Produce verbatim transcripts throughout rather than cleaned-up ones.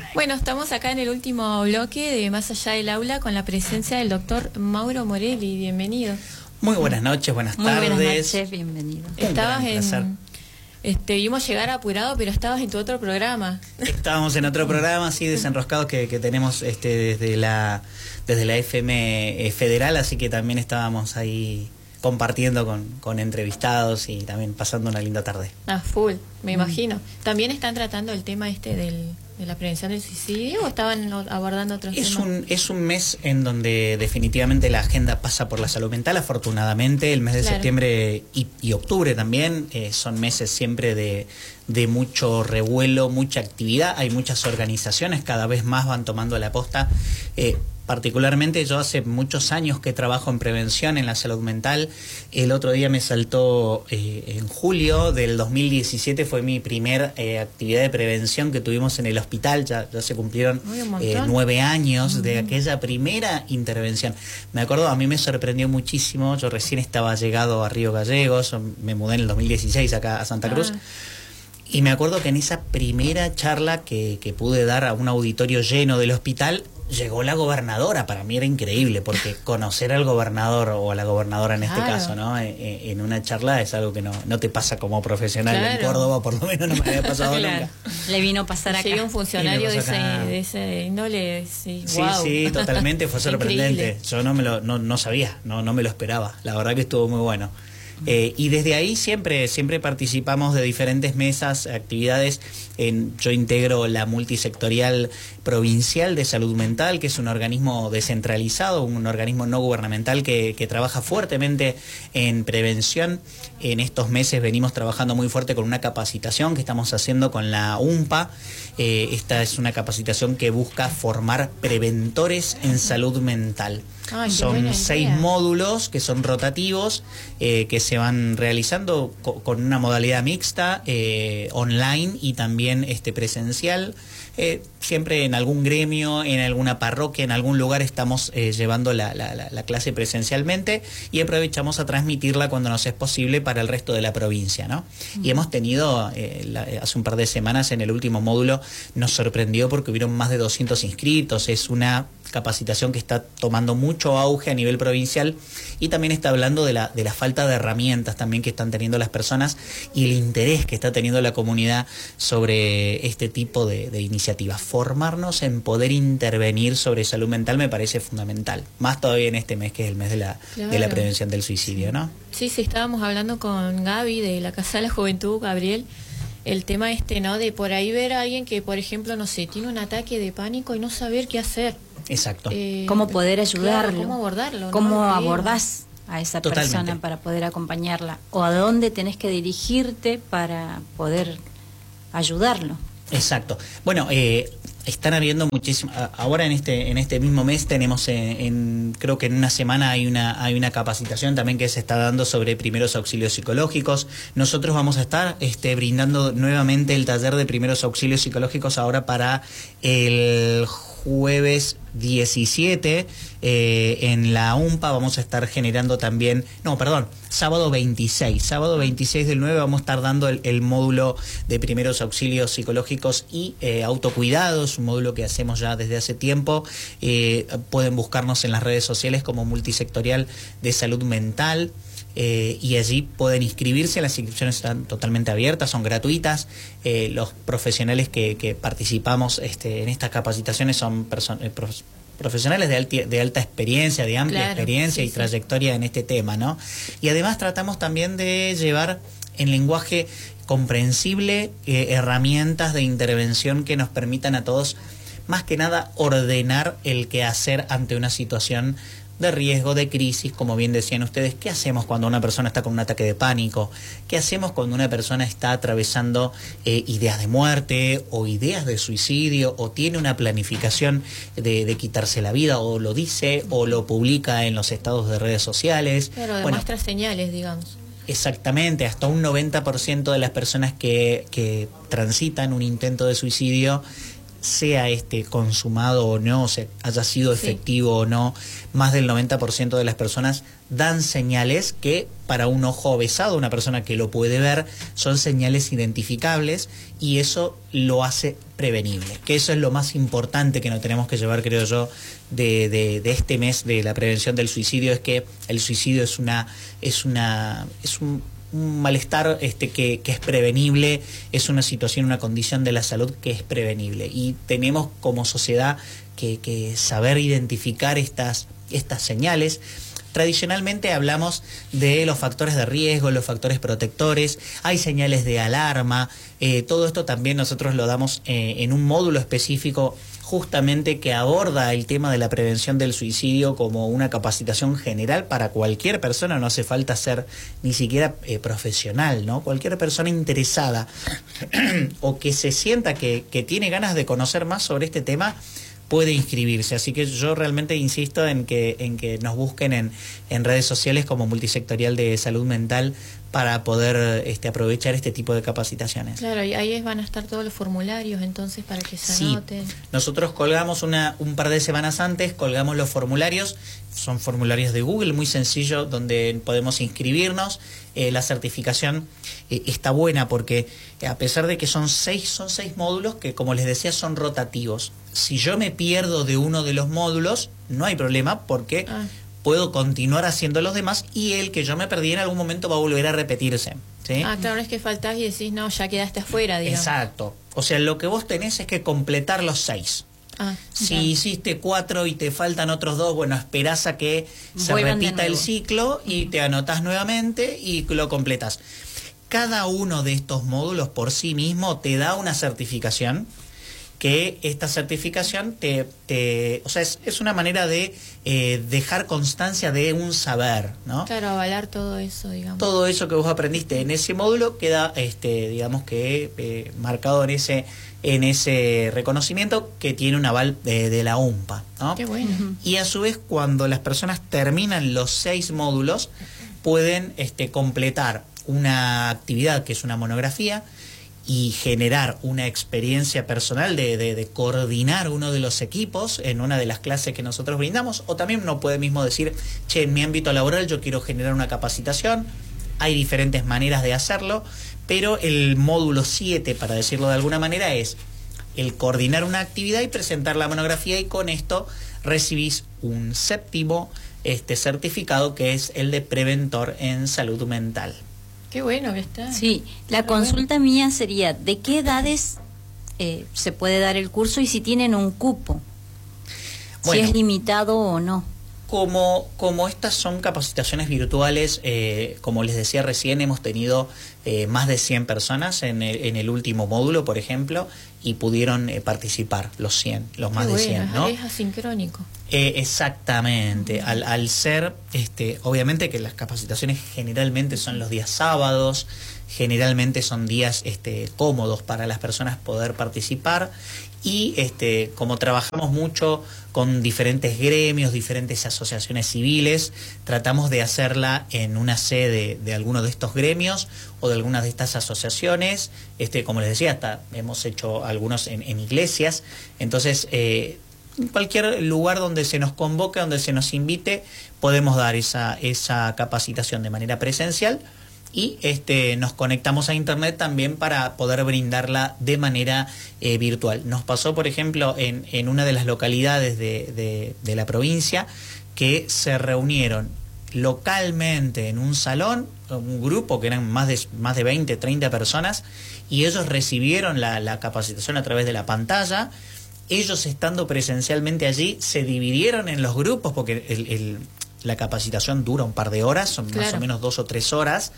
Bueno, estamos acá en el último bloque de Más Allá del Aula con la presencia del doctor Mauro Morelli. Bienvenido. Muy buenas noches, buenas Muy tardes. Muy buenas noches, bienvenido. Estabas en... Este, vimos llegar apurado, pero estabas en tu otro programa. Estábamos en otro programa, así desenroscados que, que tenemos este, desde la desde la F M Federal, así que también estábamos ahí compartiendo con, con entrevistados y también pasando una linda tarde. Ah, full, me Mm. imagino. ¿También están tratando el tema este del, de la prevención del suicidio o estaban abordando otros Es temas? un, es un mes en donde definitivamente la agenda pasa por la salud mental, afortunadamente. El mes de Claro. septiembre y, y octubre también eh, son meses siempre de, de mucho revuelo, mucha actividad. Hay muchas organizaciones, cada vez más van tomando la posta. Eh, Particularmente yo hace muchos años que trabajo en prevención en la salud mental. El otro día me saltó eh, en julio del dos mil diecisiete, fue mi primer eh, actividad de prevención que tuvimos en el hospital. Ya, ya se cumplieron Uy, un montón. eh, nueve años uh-huh. de aquella primera intervención. Me acuerdo, a mí me sorprendió muchísimo. Yo recién estaba llegado a Río Gallegos, me mudé en el dos mil dieciséis acá a Santa Cruz. Ah. Y me acuerdo que en esa primera charla que, que pude dar a un auditorio lleno del hospital, llegó la gobernadora. Para mí era increíble, porque conocer al gobernador o a la gobernadora en este claro. caso, ¿no? En una charla es algo que no, no te pasa como profesional. Claro. En Córdoba, por lo menos, no me había pasado claro. nunca. Le vino a pasar acá. Llega un funcionario de ese, acá. de ese índole, sí, Sí, wow. sí, totalmente, fue sorprendente. Increíble. Yo no me lo no, no sabía, no, no me lo esperaba. La verdad que estuvo muy bueno. Eh, y desde ahí siempre siempre participamos de diferentes mesas, actividades. En, yo integro la multisectorial provincial de salud mental, que es un organismo descentralizado, un organismo no gubernamental que, que trabaja fuertemente en prevención. En estos meses venimos trabajando muy fuerte con una capacitación que estamos haciendo con la U M P A. Eh, esta es una capacitación que busca formar preventores en salud mental. Ay, son seis idea. módulos que son rotativos, eh, que se van realizando co con una modalidad mixta, eh, online y también este, presencial. Eh, siempre en algún gremio, en alguna parroquia, en algún lugar estamos eh, llevando la, la, la clase presencialmente y aprovechamos a transmitirla cuando nos es posible para el resto de la provincia, ¿no? Uh-huh. Y hemos tenido, eh, la, hace un par de semanas en el último módulo, nos sorprendió porque hubieron más de doscientos inscritos. Es una capacitación que está tomando mucho auge a nivel provincial y también está hablando de la, de la falta de herramientas también que están teniendo las personas y el interés que está teniendo la comunidad sobre este tipo de, de iniciativas. Formarnos en poder intervenir sobre salud mental me parece fundamental, más todavía en este mes que es el mes de la, claro. de la prevención del suicidio, ¿no? Sí, sí, estábamos hablando con Gaby de la Casa de la Juventud, Gabriel, el tema este, ¿no? De por ahí ver a alguien que, por ejemplo, no sé, tiene un ataque de pánico y no saber qué hacer. Exacto. Eh, cómo poder ayudarlo, claro, cómo abordarlo, cómo ¿no? abordás a esa Totalmente. persona para poder acompañarla o a dónde tenés que dirigirte para poder ayudarlo. Exacto. Bueno, eh, están habiendo muchísimas. Ahora en este en este mismo mes tenemos en, en creo que en una semana hay una hay una capacitación también que se está dando sobre primeros auxilios psicológicos. Nosotros vamos a estar este brindando nuevamente el taller de primeros auxilios psicológicos ahora para el jueves diecisiete eh, en la U M P A. Vamos a estar generando también, no, perdón, sábado veintiséis, sábado veintiséis del nueve vamos a estar dando el, el módulo de primeros auxilios psicológicos y eh, autocuidados, un módulo que hacemos ya desde hace tiempo. Eh, pueden buscarnos en las redes sociales como multisectorial de salud mental. Eh, y allí pueden inscribirse, las inscripciones están totalmente abiertas, son gratuitas. Eh, los profesionales que, que participamos este, en estas capacitaciones son eh, prof profesionales de, alti de alta experiencia, de amplia claro, experiencia sí, y sí. trayectoria en este tema, ¿no? Y además tratamos también de llevar en lenguaje comprensible eh, herramientas de intervención que nos permitan a todos, más que nada, ordenar el quehacer ante una situación de riesgo, de crisis, como bien decían ustedes. ¿Qué hacemos cuando una persona está con un ataque de pánico? ¿Qué hacemos cuando una persona está atravesando eh, ideas de muerte o ideas de suicidio o tiene una planificación de, de quitarse la vida o lo dice o lo publica en los estados de redes sociales? Pero demuestra bueno, señales, digamos. Exactamente, hasta un noventa por ciento de las personas que, que transitan un intento de suicidio sea este consumado o no, o sea, haya sido efectivo sí. o no, más del noventa por ciento de las personas dan señales que para un ojo avesado, una persona que lo puede ver, son señales identificables y eso lo hace prevenible. Que eso es lo más importante que nos tenemos que llevar, creo yo, de, de, de este mes de la prevención del suicidio, es que el suicidio es una, es una, es un un malestar este que, que es prevenible, es una situación, una condición de la salud que es prevenible y tenemos como sociedad que, que saber identificar estas, estas señales. Tradicionalmente hablamos de los factores de riesgo, los factores protectores, hay señales de alarma, eh, todo esto también nosotros lo damos eh, en un módulo específico justamente que aborda el tema de la prevención del suicidio como una capacitación general para cualquier persona, no hace falta ser ni siquiera eh, profesional, ¿no? Cualquier persona interesada o que se sienta que, que tiene ganas de conocer más sobre este tema puede inscribirse, así que yo realmente insisto en que en que nos busquen en, en redes sociales como Multisectorial de Salud Mental para poder este, aprovechar este tipo de capacitaciones. Claro, y ahí van a estar todos los formularios entonces para que se anoten. Sí, nosotros colgamos una, un par de semanas antes, colgamos los formularios, son formularios de Google, muy sencillo, donde podemos inscribirnos. Eh, la certificación eh, está buena porque eh, a pesar de que son seis, son seis módulos que, como les decía, son rotativos. Si yo me pierdo de uno de los módulos, no hay problema porque ah. puedo continuar haciendo los demás y el que yo me perdí en algún momento va a volver a repetirse, ¿sí? Ah, claro, no es que faltás y decís, no, ya quedaste afuera, digamos. Exacto. O sea, lo que vos tenés es que completar los seis. Ah, si ya. hiciste cuatro y te faltan otros dos, bueno, esperás a que se Vuelvan repita el ciclo y te anotás nuevamente y lo completas. Cada uno de estos módulos por sí mismo te da una certificación, que esta certificación te, te o sea, es, es una manera de eh, dejar constancia de un saber, ¿no? Claro, avalar todo eso, digamos. Todo eso que vos aprendiste en ese módulo queda, este, digamos que eh, marcado en ese en ese reconocimiento que tiene un aval de, de la U M P A, ¿no? Qué bueno. Uh-huh. Y a su vez, cuando las personas terminan los seis módulos, pueden este, completar una actividad que es una monografía y generar una experiencia personal de, de, de coordinar uno de los equipos en una de las clases que nosotros brindamos, o también uno puede mismo decir, che, en mi ámbito laboral yo quiero generar una capacitación. Hay diferentes maneras de hacerlo, pero el módulo siete, para decirlo de alguna manera, es el coordinar una actividad y presentar la monografía, y con esto recibís un séptimo este, certificado, que es el de preventor en salud mental. Qué bueno que está. Sí, la Pero consulta bueno. mía sería, ¿de qué edades eh, se puede dar el curso y si tienen un cupo? Bueno, si es limitado o no. Como, como estas son capacitaciones virtuales, eh, como les decía recién, hemos tenido eh, más de cien personas en el, en el último módulo, por ejemplo, y pudieron eh, participar los cien, los Qué más bueno, de cien, ¿no? Es asincrónico. Eh, exactamente, al, al ser, este, obviamente que las capacitaciones generalmente son los días sábados, generalmente son días este, cómodos para las personas poder participar, y este, como trabajamos mucho con diferentes gremios, diferentes asociaciones civiles, tratamos de hacerla en una sede de alguno de estos gremios o de algunas de estas asociaciones, este, como les decía, hasta hemos hecho algunos en, en iglesias, entonces eh, en cualquier lugar donde se nos convoque, donde se nos invite, podemos dar esa, esa capacitación de manera presencial, y este, nos conectamos a internet también para poder brindarla de manera eh, virtual. Nos pasó, por ejemplo, en, en una de las localidades de, de, de la provincia, que se reunieron localmente en un salón, un grupo que eran más de, más de veinte, treinta personas, y ellos recibieron la, la capacitación a través de la pantalla. Ellos, estando presencialmente allí, se dividieron en los grupos, porque el, el la capacitación dura un par de horas, son claro. más o menos dos o tres horas,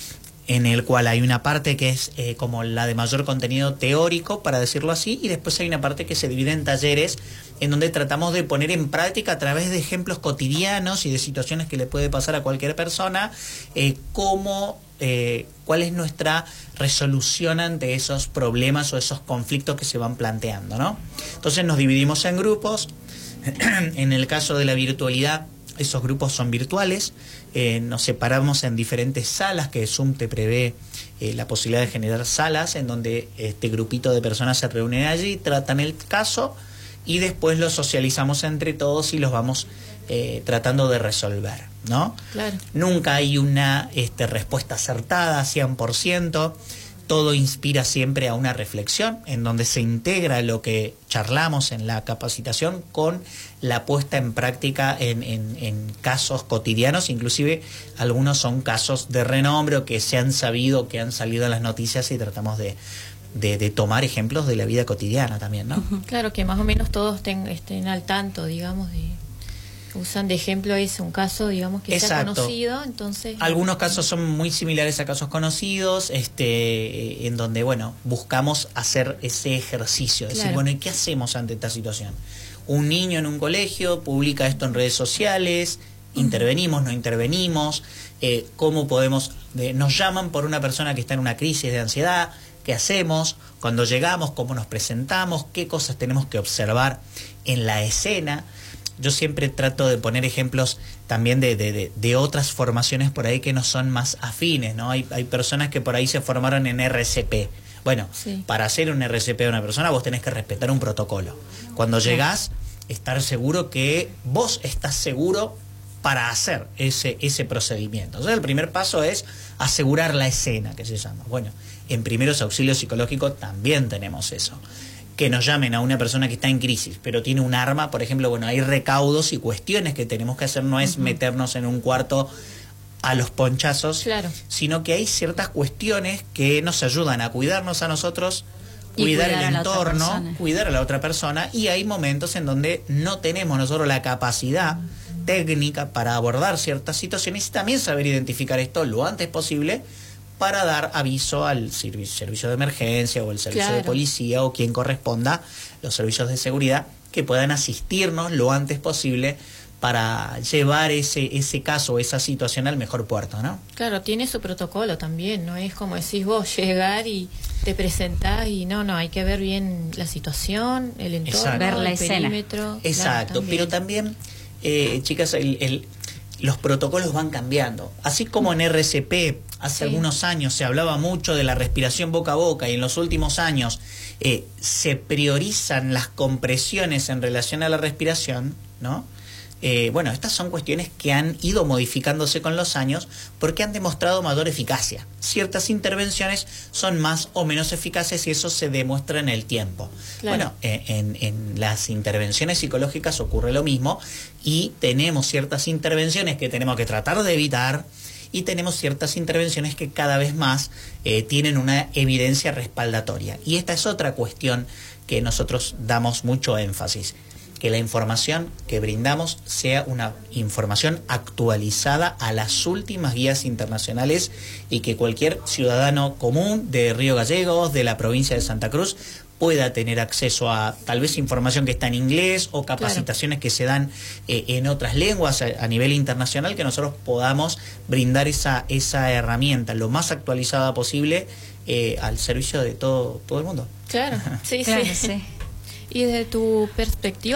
en el cual hay una parte que es eh, como la de mayor contenido teórico, para decirlo así, y después hay una parte que se divide en talleres, en donde tratamos de poner en práctica a través de ejemplos cotidianos y de situaciones que le puede pasar a cualquier persona, eh, cómo, eh, cuál es nuestra resolución ante esos problemas o esos conflictos que se van planteando, ¿no? Entonces nos dividimos en grupos. En el caso de la virtualidad, esos grupos son virtuales, eh, nos separamos en diferentes salas, que Zoom te prevé eh, la posibilidad de generar salas en donde este grupito de personas se reúnen allí, tratan el caso y después los socializamos entre todos y los vamos eh, tratando de resolver, ¿no? Claro. Nunca hay una este, respuesta acertada, cien por ciento. Todo inspira siempre a una reflexión en donde se integra lo que charlamos en la capacitación con la puesta en práctica en, en, en casos cotidianos, inclusive algunos son casos de renombre o que se han sabido, que han salido en las noticias y tratamos de, de, de tomar ejemplos de la vida cotidiana también, ¿no? Claro, que más o menos todos ten, estén al tanto, digamos, de... Usan de ejemplo es un caso, digamos, que sea conocido, entonces... Algunos casos son muy similares a casos conocidos, este, en donde, bueno, buscamos hacer ese ejercicio, decir, Claro. bueno, ¿y qué hacemos ante esta situación? Un niño en un colegio publica esto en redes sociales, intervenimos, no intervenimos, eh, ¿cómo podemos...? Eh, nos llaman por una persona que está en una crisis de ansiedad, ¿qué hacemos? Cuando llegamos, ¿cómo nos presentamos? ¿Qué cosas tenemos que observar en la escena? Yo siempre trato de poner ejemplos también de, de, de, de otras formaciones por ahí que no son más afines, ¿no? Hay, hay personas que por ahí se formaron en R C P. Bueno, sí. Para hacer un R C P a una persona vos tenés que respetar un protocolo. Cuando llegás, estar seguro que vos estás seguro para hacer ese, ese procedimiento. Entonces el primer paso es asegurar la escena, que se llama. Bueno, en primeros auxilios psicológicos también tenemos eso. Que nos llamen a una persona que está en crisis, pero tiene un arma, por ejemplo, bueno, hay recaudos y cuestiones que tenemos que hacer, no es uh-huh. meternos en un cuarto a los ponchazos, claro. sino que hay ciertas cuestiones que nos ayudan a cuidarnos a nosotros, cuidar, cuidar el entorno, cuidar a la otra persona, y hay momentos en donde no tenemos nosotros la capacidad uh-huh. técnica para abordar ciertas situaciones y también saber identificar esto lo antes posible para dar aviso al servicio de emergencia o el servicio claro. de policía o quien corresponda, los servicios de seguridad, que puedan asistirnos lo antes posible para llevar ese ese caso, esa situación al mejor puerto, ¿no? Claro, tiene su protocolo también, no es como decís vos, llegar y te presentás y no, no, hay que ver bien la situación, el entorno, Exacto. ver la el escena. perímetro. Exacto, claro, también. Pero también, eh, chicas, el, el, los protocolos van cambiando. Así como en R C P hace sí. algunos años se hablaba mucho de la respiración boca a boca y en los últimos años eh, se priorizan las compresiones en relación a la respiración, ¿no? Eh, bueno, estas son cuestiones que han ido modificándose con los años porque han demostrado mayor eficacia. Ciertas intervenciones son más o menos eficaces y eso se demuestra en el tiempo. Claro. Bueno, eh, en, en las intervenciones psicológicas ocurre lo mismo y tenemos ciertas intervenciones que tenemos que tratar de evitar y tenemos ciertas intervenciones que cada vez más eh, tienen una evidencia respaldatoria. Y esta es otra cuestión que nosotros damos mucho énfasis. Que la información que brindamos sea una información actualizada a las últimas guías internacionales y que cualquier ciudadano común de Río Gallegos, de la provincia de Santa Cruz, pueda tener acceso a tal vez información que está en inglés o capacitaciones claro. que se dan eh, en otras lenguas a, a nivel internacional, que nosotros podamos brindar esa, esa herramienta lo más actualizada posible eh, al servicio de todo, todo el mundo. Claro, sí, claro, sí. sí. Y desde tu perspectiva,